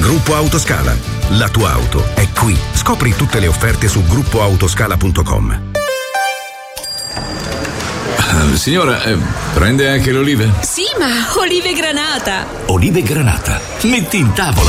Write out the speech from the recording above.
Gruppo Autoscala. La tua auto è qui. Scopri tutte le offerte su gruppoautoscala.com. Signora, prende anche le olive? Sì, ma olive granata. Olive granata? Metti in tavola.